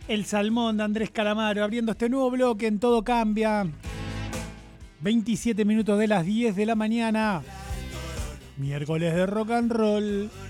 El Salmón de Andrés Calamaro, abriendo este nuevo bloque en Todo Cambia. 27 minutos de las 10 de la mañana. Miércoles de rock and roll.